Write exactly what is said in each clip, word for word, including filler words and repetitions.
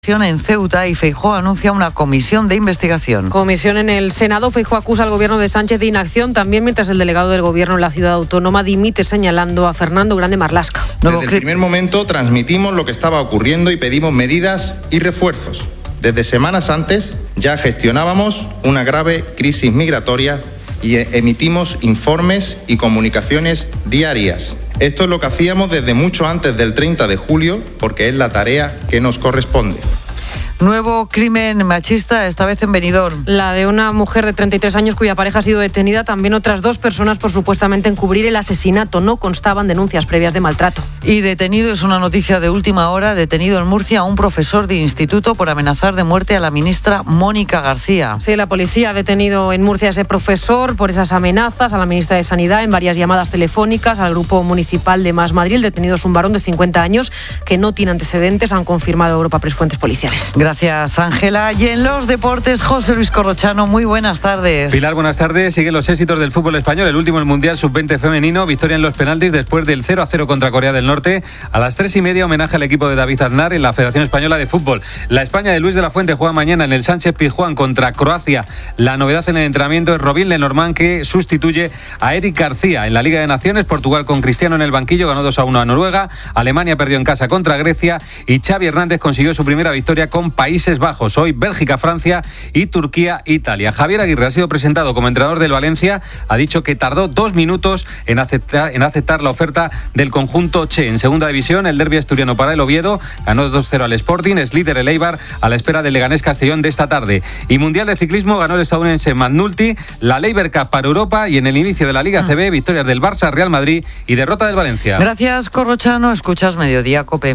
gestión en Ceuta y Feijóo anuncia una comisión de investigación. Comisión en el Senado. Feijóo acusa al gobierno de Sánchez de inacción, también mientras el delegado del gobierno en la ciudad autónoma dimite, señalando a Fernando Grande Marlaska. Desde el primer momento transmitimos lo que estaba ocurriendo y pedimos medidas y refuerzos. Desde semanas antes ya gestionábamos una grave crisis migratoria y emitimos informes y comunicaciones diarias. Esto es lo que hacíamos desde mucho antes del treinta de julio, porque es la tarea que nos corresponde. Nuevo crimen machista, esta vez en Benidorm. La de una mujer de treinta y tres años cuya pareja ha sido detenida, también otras dos personas por supuestamente encubrir el asesinato. No constaban denuncias previas de maltrato. Y detenido, es una noticia de última hora, detenido en Murcia un profesor de instituto por amenazar de muerte a la ministra Mónica García. Sí, la policía ha detenido en Murcia a ese profesor por esas amenazas a la ministra de Sanidad en varias llamadas telefónicas al grupo municipal de Más Madrid. El detenido es un varón de cincuenta años que no tiene antecedentes, han confirmado Europa Press fuentes policiales. Gracias, Ángela. Y en los deportes, José Luis Corrochano, muy buenas tardes. Pilar, buenas tardes. Siguen los éxitos del fútbol español. El último, el Mundial sub veinte femenino. Victoria en los penaltis después del cero a cero contra Corea del Norte. A las tres y media, homenaje al equipo de David Aznar en la Federación Española de Fútbol. La España de Luis de la Fuente juega mañana en el Sánchez Pizjuán contra Croacia. La novedad en el entrenamiento es Robin Lenormand, que sustituye a Eric García. En la Liga de Naciones, Portugal con Cristiano en el banquillo ganó dos a uno a Noruega. Alemania perdió en casa contra Grecia. Y Xavi Hernández consiguió su primera victoria con Países Bajos. Hoy Bélgica, Francia y Turquía, Italia. Javier Aguirre ha sido presentado como entrenador del Valencia. Ha dicho que tardó dos minutos en aceptar, en aceptar la oferta del conjunto Che. En segunda división, el derbi asturiano para el Oviedo. Ganó dos cero al Sporting. Es líder el Eibar a la espera del Leganés Castellón de esta tarde. Y Mundial de Ciclismo ganó el estadounidense McNulty. La Labour Cup para Europa. Y en el inicio de la Liga A C B, victorias del Barça, Real Madrid y derrota del Valencia. Gracias, Corrochano. Escuchas Mediodía Cope.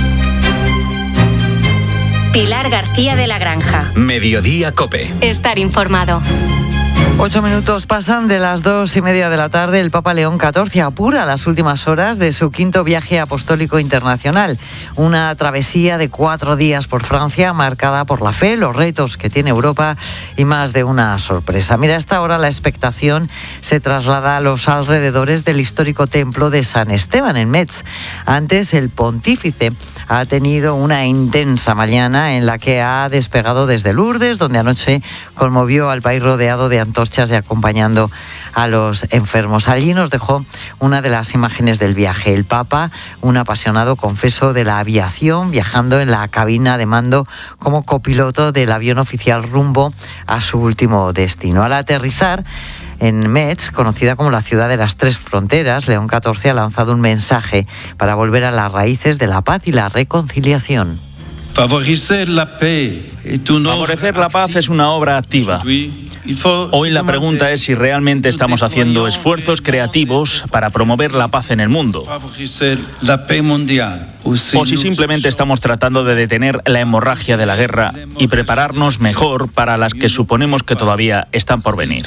Pilar García de la Granja. Mediodía Cope. Estar informado. Ocho minutos pasan de las dos y media de la tarde. El Papa León catorce apura las últimas horas de su quinto viaje apostólico internacional. Una travesía de cuatro días por Francia, marcada por la fe, los retos que tiene Europa y más de una sorpresa. Mira, a esta hora la expectación se traslada a los alrededores del histórico templo de San Esteban en Metz. Antes, el pontífice ha tenido una intensa mañana en la que ha despegado desde Lourdes, donde anoche conmovió al país rodeado de antorchas y acompañando a los enfermos. Allí nos dejó una de las imágenes del viaje. El Papa, un apasionado confeso de la aviación, viajando en la cabina de mando como copiloto del avión oficial rumbo a su último destino. Al aterrizar en Metz, conocida como la ciudad de las tres fronteras, León catorce ha lanzado un mensaje para volver a las raíces de la paz y la reconciliación. Favorecer la paz es una obra activa. Hoy la pregunta es si realmente estamos haciendo esfuerzos creativos para promover la paz en el mundo, o si simplemente estamos tratando de detener la hemorragia de la guerra y prepararnos mejor para las que suponemos que todavía están por venir.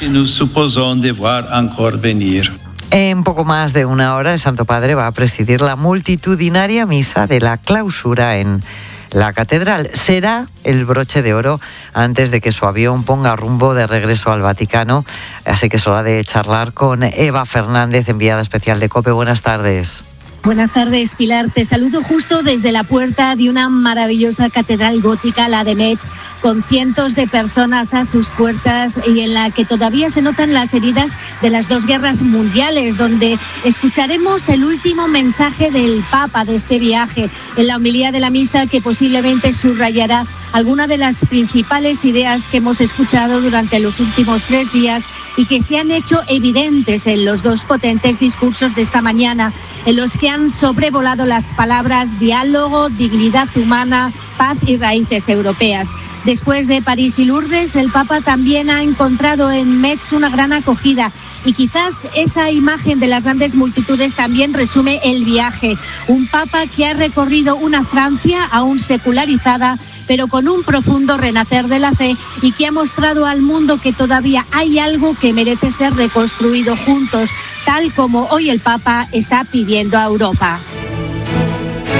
En poco más de una hora, el Santo Padre va a presidir la multitudinaria misa de la clausura en la catedral. Será el broche de oro antes de que su avión ponga rumbo de regreso al Vaticano. Así que es hora de charlar con Eva Fernández, enviada especial de COPE. Buenas tardes. Buenas tardes, Pilar. Te saludo justo desde la puerta de una maravillosa catedral gótica, la de Metz, con cientos de personas a sus puertas y en la que todavía se notan las heridas de las dos guerras mundiales, donde escucharemos el último mensaje del Papa de este viaje, en la homilía de la misa, que posiblemente subrayará algunas de las principales ideas que hemos escuchado durante los últimos tres días y que se han hecho evidentes en los dos potentes discursos de esta mañana, en los que han sobrevolado las palabras diálogo, dignidad humana, paz y raíces europeas. Después de París y Lourdes, el Papa también ha encontrado en Metz una gran acogida. Y quizás esa imagen de las grandes multitudes también resume el viaje. Un Papa que ha recorrido una Francia aún secularizada, pero con un profundo renacer de la fe, y que ha mostrado al mundo que todavía hay algo que merece ser reconstruido juntos, tal como hoy el Papa está pidiendo a Europa.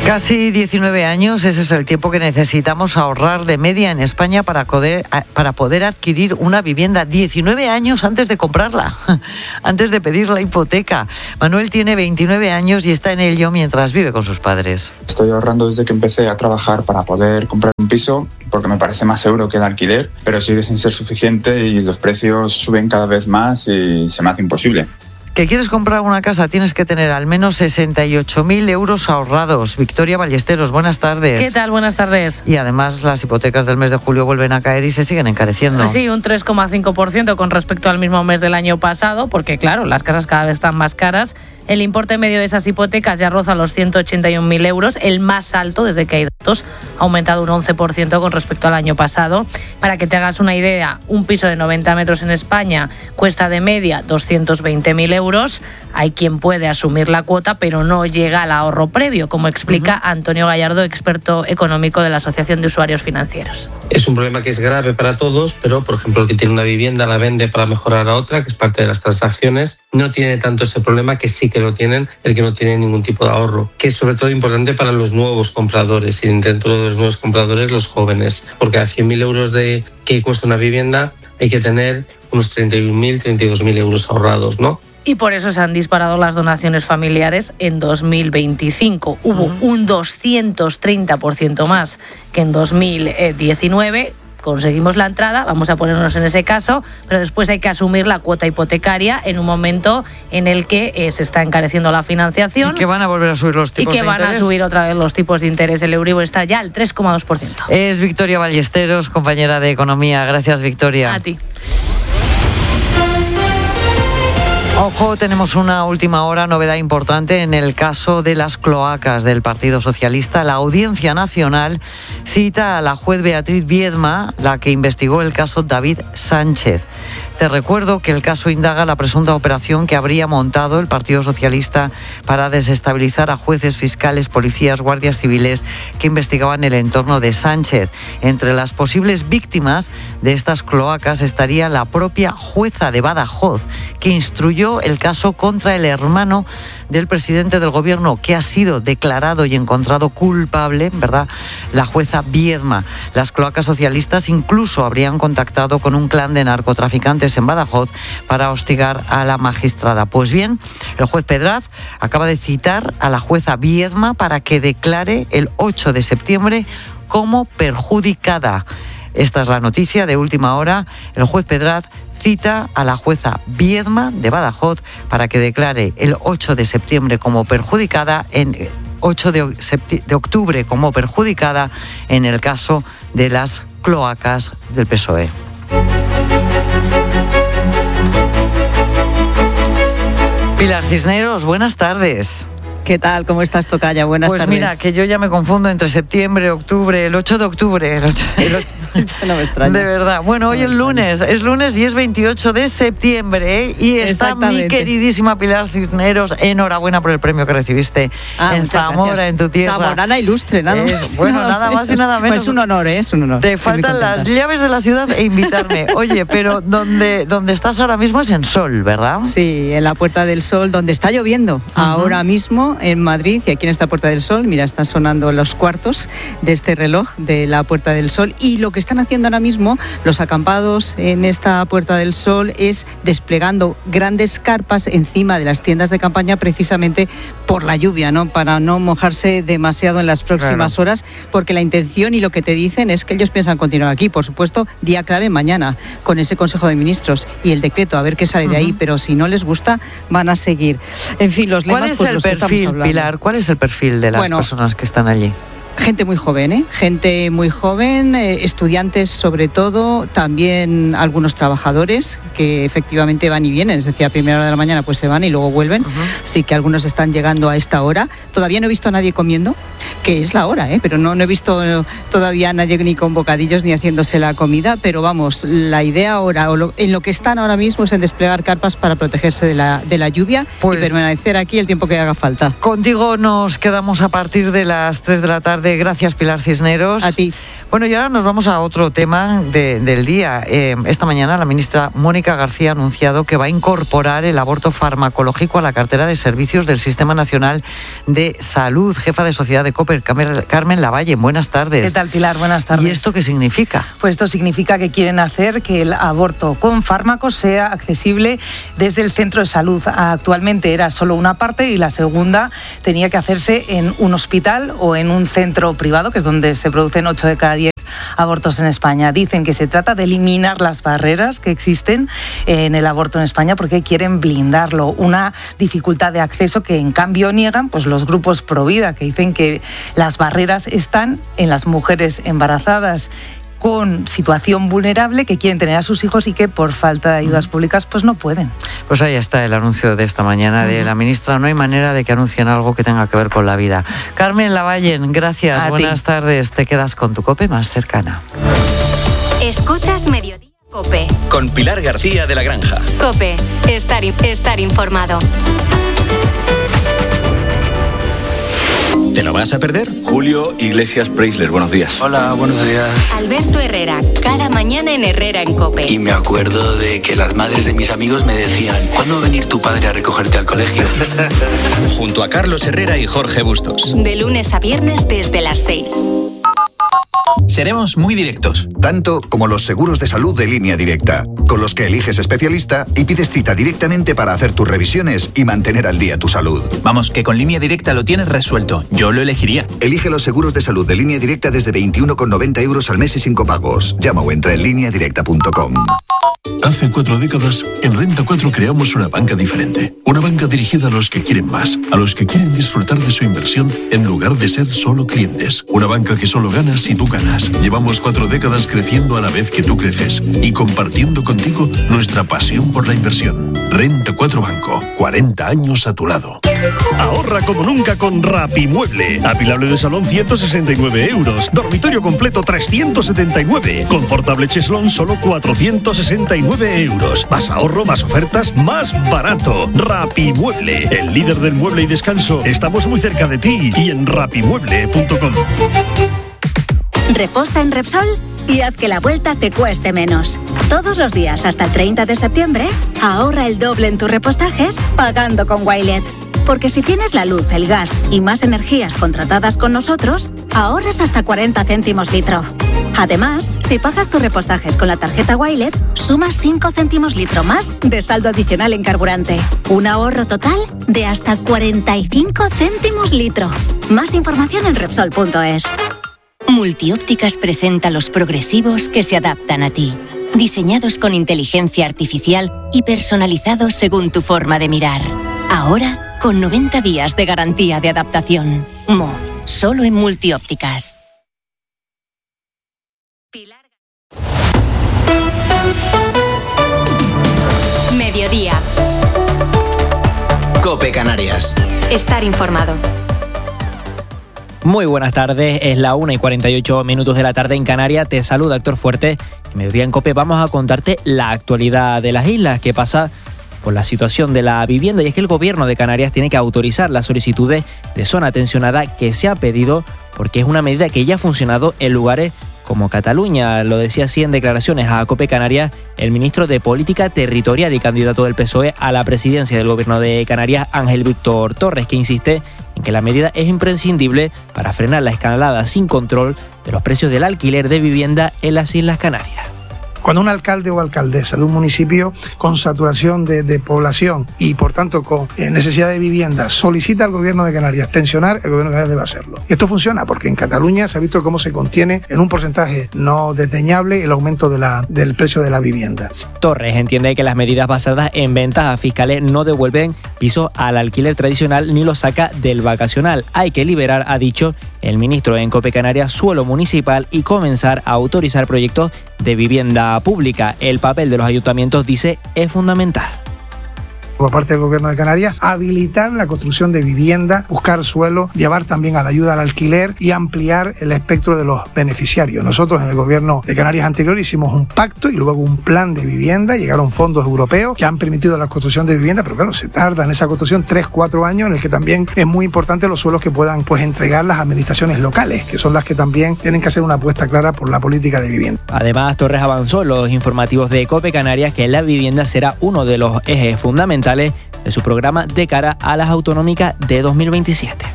Casi diecinueve años, ese es el tiempo que necesitamos ahorrar de media en España para poder, para poder adquirir una vivienda. diecinueve años antes de comprarla, antes de pedir la hipoteca. Manuel tiene veintinueve años y está en ello mientras vive con sus padres. Estoy ahorrando desde que empecé a trabajar para poder comprar un piso, porque me parece más seguro que el alquiler, pero sigue sin ser suficiente y los precios suben cada vez más y se me hace imposible. ¿Que quieres comprar una casa? Tienes que tener al menos sesenta y ocho mil euros ahorrados. Victoria Ballesteros, buenas tardes. ¿Qué tal? Buenas tardes. Y además las hipotecas del mes de julio vuelven a caer y se siguen encareciendo. Sí, un tres coma cinco por ciento con respecto al mismo mes del año pasado, porque claro, las casas cada vez están más caras. El importe medio de esas hipotecas ya roza los ciento ochenta y un mil euros, el más alto desde que hay datos, ha aumentado un once por ciento con respecto al año pasado. Para que te hagas una idea, un piso de noventa metros en España cuesta de media doscientos veinte mil euros. Hay quien puede asumir la cuota, pero no llega al ahorro previo, como explica uh-huh. Antonio Gallardo, experto económico de la Asociación de Usuarios Financieros. Es un problema que es grave para todos, pero por ejemplo el que tiene una vivienda la vende para mejorar a otra, que es parte de las transacciones, no tiene tanto ese problema que sí que lo tienen el que no tiene ningún tipo de ahorro, que es sobre todo importante para los nuevos compradores y dentro de los nuevos compradores los jóvenes, porque a cien mil euros de que cuesta una vivienda hay que tener unos treinta y un mil, treinta y dos mil euros ahorrados, ¿no? Y por eso se han disparado las donaciones familiares en dos mil veinticinco. Hubo uh-huh. un doscientos treinta por ciento más que en dos mil diecinueve. Conseguimos la entrada, vamos a ponernos en ese caso, pero después hay que asumir la cuota hipotecaria en un momento en el que eh, se está encareciendo la financiación. Y que van a volver a subir los tipos de interés. Y que van a subir otra vez los tipos de interés. El Euribor está ya al tres coma dos por ciento. Es Victoria Ballesteros, compañera de Economía. Gracias, Victoria. A ti. Ojo, tenemos una última hora, novedad importante en el caso de las cloacas del Partido Socialista. La Audiencia Nacional cita a la juez Beatriz Viedma, la que investigó el caso David Sánchez. Te recuerdo que el caso indaga la presunta operación que habría montado el Partido Socialista para desestabilizar a jueces, fiscales, policías, guardias civiles que investigaban el entorno de Sánchez. Entre las posibles víctimas de estas cloacas estaría la propia jueza de Badajoz, que instruyó el caso contra el hermano del presidente del gobierno, que ha sido declarado y encontrado culpable, ¿verdad?, la jueza Viedma. Las cloacas socialistas incluso habrían contactado con un clan de narcotraficantes en Badajoz para hostigar a la magistrada. Pues bien, el juez Pedraz acaba de citar a la jueza Viedma para que declare el ocho de septiembre como perjudicada. Esta es la noticia de última hora. El juez Pedraz cita a la jueza Viedma de Badajoz para que declare el ocho de septiembre como perjudicada en ocho de octubre como perjudicada en el caso de las cloacas del P S O E. Pilar Cisneros, buenas tardes. ¿Qué tal? ¿Cómo estás, tocaya? Buenas pues tardes. Pues mira, que yo ya me confundo entre septiembre, octubre, el ocho de octubre. El ocho, el ocho, no me extraña. De verdad. Bueno, hoy no es lunes, es lunes y es veintiocho de septiembre, ¿eh? Y está mi queridísima Pilar Cisneros. Enhorabuena por el premio que recibiste ah, en Zamora, gracias. En tu tierra. Zamorana ilustre, nada más. Es, bueno, nada más y nada menos. Pues es un honor, ¿eh? Es un honor. Te faltan las llaves de la ciudad e invitarme. Oye, pero donde, donde estás ahora mismo es en Sol, ¿verdad? Sí, en la Puerta del Sol, donde está lloviendo. Uh-huh. Ahora mismo en Madrid, y aquí en esta Puerta del Sol, mira, están sonando los cuartos de este reloj de la Puerta del Sol, y lo que están haciendo ahora mismo los acampados en esta Puerta del Sol es desplegando grandes carpas encima de las tiendas de campaña, precisamente por la lluvia, ¿no? Para no mojarse demasiado en las próximas claro. horas, porque la intención y lo que te dicen es que ellos piensan continuar aquí. Por supuesto, día clave mañana con ese Consejo de Ministros y el decreto, a ver qué sale uh-huh. de ahí, pero si no les gusta van a seguir. En fin, los lemas, ¿cuál es pues, el los perfil, que Pilar? ¿Cuál es el perfil de las bueno, personas que están allí? Gente muy joven, ¿eh? Gente muy joven, eh, estudiantes sobre todo, también algunos trabajadores que efectivamente van y vienen, es decir, a primera hora de la mañana pues se van y luego vuelven, uh-huh. así que algunos están llegando a esta hora. Todavía no he visto a nadie comiendo, que es la hora, ¿eh? Pero no, no he visto todavía a nadie ni con bocadillos ni haciéndose la comida, pero vamos, la idea ahora, o lo, en lo que están ahora mismo es en desplegar carpas para protegerse de la, de la lluvia pues, y permanecer aquí el tiempo que haga falta. Contigo nos quedamos a partir de las tres de la tarde tarde. Gracias, Pilar Cisneros. A ti. Bueno, y ahora nos vamos a otro tema de, del día. Eh, esta mañana la ministra Mónica García ha anunciado que va a incorporar el aborto farmacológico a la cartera de servicios del Sistema Nacional de Salud. Jefa de Sociedad de COPE, Carmen Lavalle, buenas tardes. ¿Qué tal, Pilar? Buenas tardes. ¿Y esto qué significa? Pues esto significa que quieren hacer que el aborto con fármacos sea accesible desde el centro de salud. Actualmente era solo una parte y la segunda tenía que hacerse en un hospital o en un centro privado, que es donde se producen ocho de cada diez abortos en España. Dicen que se trata de eliminar las barreras que existen en el aborto en España porque quieren blindarlo. Una dificultad de acceso que en cambio niegan pues los grupos pro vida, que dicen que las barreras están en las mujeres embarazadas con situación vulnerable que quieren tener a sus hijos y que por falta de ayudas públicas pues no pueden. Pues ahí está el anuncio de esta mañana de la ministra. No hay manera de que anuncien algo que tenga que ver con la vida. Carmen Lavalle, gracias. A Buenas ti. tardes. Te quedas con tu COPE más cercana. Escuchas Mediodía COPE. Con Pilar García de la Granja. COPE. Estar, estar informado. ¿Te lo vas a perder? Julio Iglesias Preisler, buenos días. Hola, buenos días. Alberto Herrera, cada mañana en Herrera en COPE. Y me acuerdo de que las madres de mis amigos me decían, ¿cuándo va a venir tu padre a recogerte al colegio? Junto a Carlos Herrera y Jorge Bustos. De lunes a viernes desde las seis. Seremos muy directos. Tanto como los seguros de salud de Línea Directa, con los que eliges especialista y pides cita directamente para hacer tus revisiones y mantener al día tu salud. Vamos, que con Línea Directa lo tienes resuelto. Yo lo elegiría. Elige los seguros de salud de Línea Directa desde veintiuno con noventa euros al mes y sin copagos. Llama o entra en línea directa punto com. Hace cuatro décadas, en Renta cuatro creamos una banca diferente. Una banca dirigida a los que quieren más, a los que quieren disfrutar de su inversión en lugar de ser solo clientes. Una banca que solo gana si tú ganas. Llevamos cuatro décadas creciendo a la vez que tú creces y compartiendo contigo nuestra pasión por la inversión. Renta cuatro Banco, cuarenta años a tu lado. Ahorra como nunca con Rapimueble. Apilable de salón ciento sesenta y nueve euros. Dormitorio completo trescientos setenta y nueve. Confortable cheslón solo cuatrocientos sesenta y nueve euros. Más ahorro, más ofertas, más barato. Rapimueble, el líder del mueble y descanso. Estamos muy cerca de ti y en rapimueble punto com. Reposta en Repsol y haz que la vuelta te cueste menos. Todos los días hasta el treinta de septiembre, ahorra el doble en tus repostajes pagando con Wilet. Porque si tienes la luz, el gas y más energías contratadas con nosotros, ahorras hasta cuarenta céntimos litro. Además, si pagas tus repostajes con la tarjeta Wilet, sumas cinco céntimos litro más de saldo adicional en carburante. Un ahorro total de hasta cuarenta y cinco céntimos litro. Más información en Repsol punto es. Multiópticas presenta los progresivos que se adaptan a ti. Diseñados con inteligencia artificial y personalizados según tu forma de mirar. Ahora, con noventa días de garantía de adaptación. Mo, solo en Multiópticas. Mediodía. COPE Canarias. Estar informado. Muy buenas tardes, es la una y cuarenta y ocho minutos de la tarde en Canarias. Te saluda Héctor Fuerte. En Mediodía en COPE vamos a contarte la actualidad de las islas, qué pasa con la situación de la vivienda. Y es que el gobierno de Canarias tiene que autorizar las solicitudes de zona tensionada que se ha pedido porque es una medida que ya ha funcionado en lugares como Cataluña. Lo decía así en declaraciones a COPE Canarias el ministro de Política Territorial y candidato del P S O E a la presidencia del gobierno de Canarias, Ángel Víctor Torres, que insiste en que la medida es imprescindible para frenar la escalada sin control de los precios del alquiler de vivienda en las Islas Canarias. Cuando un alcalde o alcaldesa de un municipio con saturación de, de población y por tanto con eh, necesidad de vivienda solicita al gobierno de Canarias tensionar, el gobierno de Canarias debe hacerlo. Y esto funciona porque en Cataluña se ha visto cómo se contiene en un porcentaje no desdeñable el aumento de la, del precio de la vivienda. Torres entiende que las medidas basadas en ventajas fiscales no devuelven piso al alquiler tradicional ni lo saca del vacacional. Hay que liberar, ha dicho el ministro en COPE Canarias, suelo municipal y comenzar a autorizar proyectos de vivienda pública. El papel de los ayuntamientos, dice, es fundamental. por parte del Gobierno de Canarias, habilitar la construcción de vivienda, buscar suelo, llevar también a la ayuda al alquiler y ampliar el espectro de los beneficiarios. Nosotros en el Gobierno de Canarias anterior hicimos un pacto y luego un plan de vivienda, llegaron fondos europeos que han permitido la construcción de vivienda, pero claro, se tarda en esa construcción tres, cuatro años, en el que también es muy importante los suelos que puedan pues entregar las administraciones locales, que son las que también tienen que hacer una apuesta clara por la política de vivienda. Además, Torres avanzó en los informativos de COPE Canarias que la vivienda será uno de los ejes fundamentales de su programa de cara a las autonómicas de dos mil veintisiete.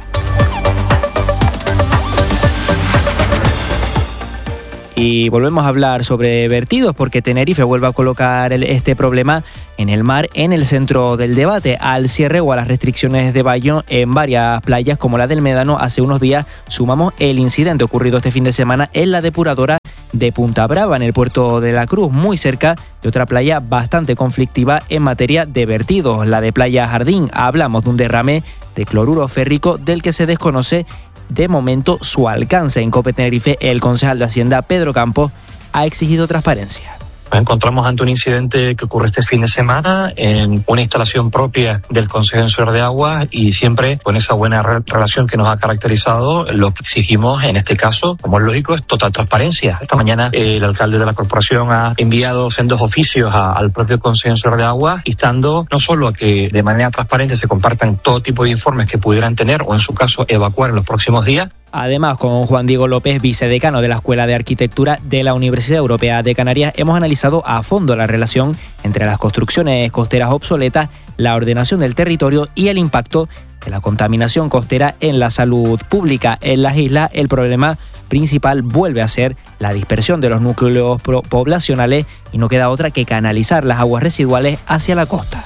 Y volvemos a hablar sobre vertidos porque Tenerife vuelve a colocar el, este problema en el mar en el centro del debate. Al cierre o a las restricciones de baño en varias playas como la del Médano, hace unos días sumamos el incidente ocurrido este fin de semana en la depuradora de Punta Brava, en el puerto de la Cruz, muy cerca de otra playa bastante conflictiva en materia de vertidos, la de Playa Jardín. Hablamos de un derrame de cloruro férrico del que se desconoce de momento su alcance. En COPE Tenerife, el concejal de Hacienda, Pedro Campos, ha exigido transparencia. Nos encontramos ante un incidente que ocurre este fin de semana en una instalación propia del Consejo Asesor de Agua y siempre con esa buena re- relación que nos ha caracterizado, lo que exigimos en este caso, como es lógico, es total transparencia. Esta mañana eh, el alcalde de la corporación ha enviado sendos oficios a, al propio Consejo Asesor de Agua, instando no solo a que de manera transparente se compartan todo tipo de informes que pudieran tener o en su caso evacuar en los próximos días. Además, con Juan Diego López, vicedecano de la Escuela de Arquitectura de la Universidad Europea de Canarias, hemos analizado a fondo la relación entre las construcciones costeras obsoletas, la ordenación del territorio y el impacto de la contaminación costera en la salud pública. En las islas, el problema principal vuelve a ser la dispersión de los núcleos poblacionales y no queda otra que canalizar las aguas residuales hacia la costa.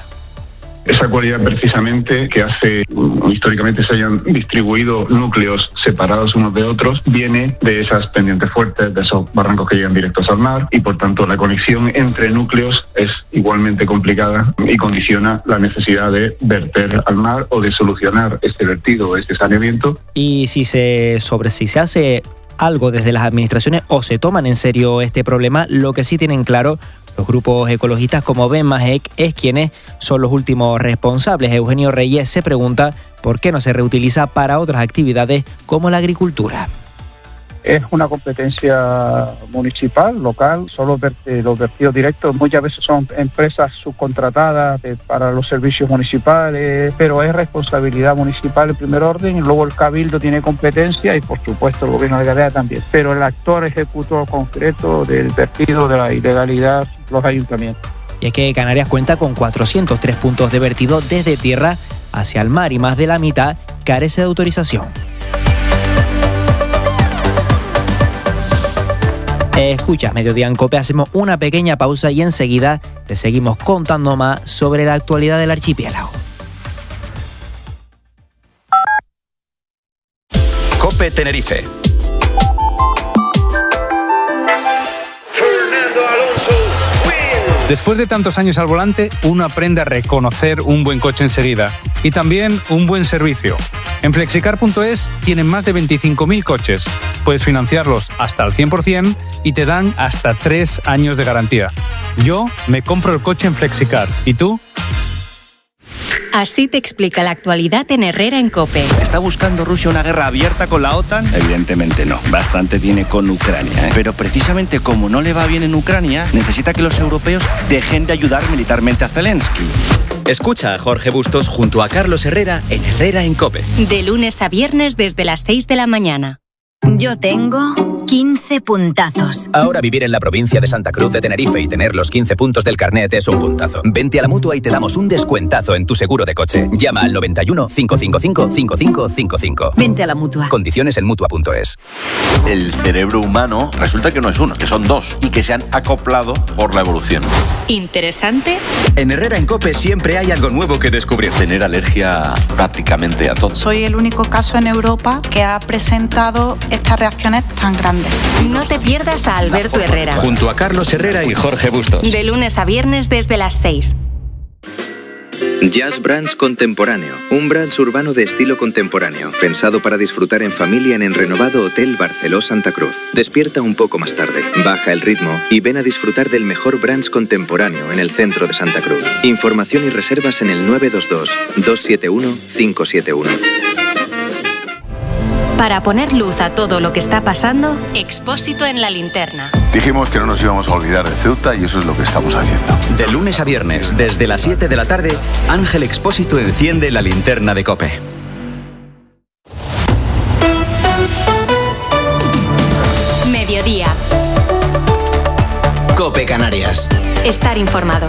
Esa cualidad precisamente que hace históricamente se hayan distribuido núcleos separados unos de otros viene de esas pendientes fuertes, de esos barrancos que llegan directos al mar y por tanto la conexión entre núcleos es igualmente complicada y condiciona la necesidad de verter al mar o de solucionar este vertido o este saneamiento. Y si se sobre si se hace algo desde las administraciones o se toman en serio este problema, lo que sí tienen claro los grupos ecologistas como BEMAJEC es quienes son los últimos responsables. Eugenio Reyes se pregunta por qué no se reutiliza para otras actividades como la agricultura. Es una competencia municipal, local, solo los vertidos directos muchas veces son empresas subcontratadas para los servicios municipales, pero es responsabilidad municipal en primer orden, y luego el Cabildo tiene competencia y por supuesto el Gobierno de Canarias también, pero el actor ejecutor concreto del vertido de la ilegalidad, los ayuntamientos. Y es que Canarias cuenta con cuatrocientos tres puntos de vertido desde tierra hacia el mar y más de la mitad carece de autorización. Escuchas Mediodía en COPE, hacemos una pequeña pausa y enseguida te seguimos contando más sobre la actualidad del archipiélago. COPE Tenerife. Después de tantos años al volante, uno aprende a reconocer un buen coche enseguida y también un buen servicio. En flexicar punto es tienen más de veinticinco mil coches. Puedes financiarlos hasta el cien por ciento y te dan hasta tres años de garantía. Yo me compro el coche en Flexicar. ¿Y tú? Así te explica la actualidad en Herrera en COPE. ¿Está buscando Rusia una guerra abierta con la OTAN? Evidentemente no. Bastante tiene con Ucrania, ¿eh? Pero precisamente como no le va bien en Ucrania, necesita que los europeos dejen de ayudar militarmente a Zelensky. Escucha a Jorge Bustos junto a Carlos Herrera en Herrera en COPE. De lunes a viernes desde las seis de la mañana. Yo tengo quince puntazos. Ahora vivir en la provincia de Santa Cruz de Tenerife y tener los quince puntos del carnet es un puntazo. Vente a la Mutua y te damos un descuentazo en tu seguro de coche. Llama al noventa y uno, cinco cinco cinco, cinco cinco cinco cinco. Vente a la Mutua. Condiciones en Mutua punto es. El cerebro humano resulta que no es uno, que son dos y que se han acoplado por la evolución. ¿Interesante? En Herrera en COPE siempre hay algo nuevo que descubrir. Tener alergia prácticamente a todo. Soy el único caso en Europa que ha presentado estas reacciones tan grandes. No te pierdas a Alberto Herrera. Junto a Carlos Herrera y Jorge Bustos. De lunes a viernes desde las seis. Jazz Brands Contemporáneo, un brunch urbano de estilo contemporáneo, pensado para disfrutar en familia en el renovado Hotel Barceló Santa Cruz. Despierta un poco más tarde, baja el ritmo y ven a disfrutar del mejor brunch contemporáneo en el centro de Santa Cruz. Información y reservas en el nueve dos dos, dos siete uno, cinco siete uno. Para poner luz a todo lo que está pasando, Expósito en la linterna. Dijimos que no nos íbamos a olvidar de Ceuta y eso es lo que estamos haciendo. De lunes a viernes, desde las siete de la tarde, Ángel Expósito enciende la linterna de COPE. Mediodía. COPE Canarias. Estar informado.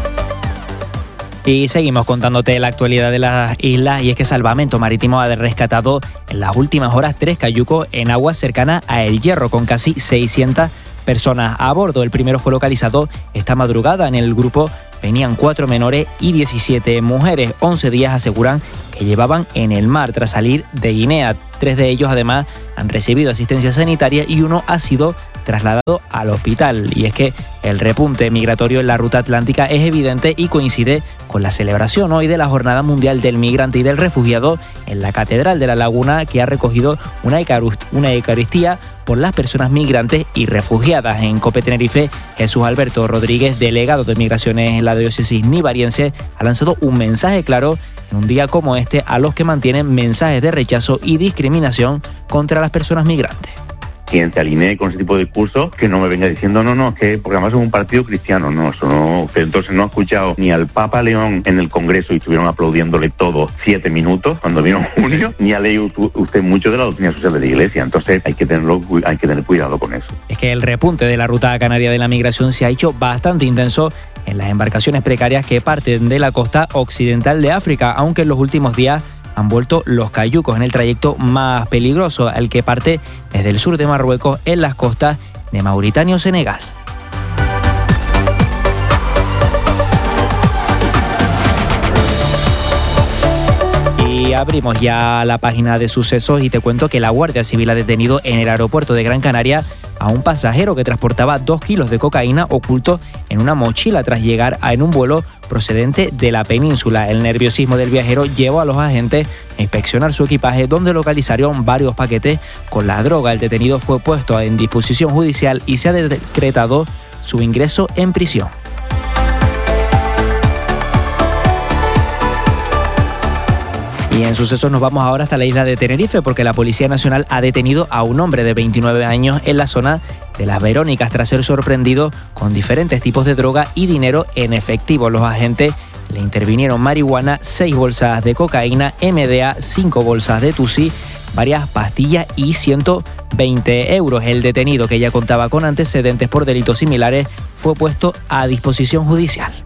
Y seguimos contándote la actualidad de las islas, y es que Salvamento Marítimo ha rescatado en las últimas horas tres cayucos en aguas cercanas a El Hierro con casi seiscientas personas a bordo. El primero fue localizado esta madrugada. En el grupo venían cuatro menores y diecisiete mujeres. once días aseguran que llevaban en el mar tras salir de Guinea. Tres de ellos además han recibido asistencia sanitaria y uno ha sido trasladado al hospital. Y es que el repunte migratorio en la ruta atlántica es evidente y coincide con la celebración hoy de la Jornada Mundial del Migrante y del Refugiado en la Catedral de la Laguna, que ha recogido una Eucaristía por las personas migrantes y refugiadas. En COPE Tenerife, Jesús Alberto Rodríguez, delegado de Migraciones en la diócesis nivariense, ha lanzado un mensaje claro en un día como este a los que mantienen mensajes de rechazo y discriminación contra las personas migrantes. Quien se alinee con ese tipo de discurso, que no me venga diciendo no, no, que porque además es un partido cristiano, no, eso no, que entonces no ha escuchado ni al Papa León en el Congreso y estuvieron aplaudiéndole todo siete minutos cuando vino en junio, ni ha leído usted mucho de la doctrina social de la Iglesia, entonces hay que tenerlo, hay que tener cuidado con eso. Es que el repunte de la ruta canaria de la migración se ha hecho bastante intenso en las embarcaciones precarias que parten de la costa occidental de África, aunque en los últimos días han vuelto los cayucos en el trayecto más peligroso, el que parte desde el sur de Marruecos en las costas de Mauritania o Senegal. Y abrimos ya la página de sucesos y te cuento que la Guardia Civil ha detenido en el aeropuerto de Gran Canaria a un pasajero que transportaba dos kilos de cocaína oculto en una mochila tras llegar a, en un vuelo procedente de la península. El nerviosismo del viajero llevó a los agentes a inspeccionar su equipaje, donde localizaron varios paquetes con la droga. El detenido fue puesto en disposición judicial y se ha decretado su ingreso en prisión. Y en sucesos nos vamos ahora hasta la isla de Tenerife, porque la Policía Nacional ha detenido a un hombre de veintinueve años en la zona de Las Verónicas tras ser sorprendido con diferentes tipos de droga y dinero en efectivo. Los agentes le intervinieron marihuana, seis bolsas de cocaína, M D A, cinco bolsas de tusi, varias pastillas y ciento veinte euros. El detenido, que ya contaba con antecedentes por delitos similares, fue puesto a disposición judicial.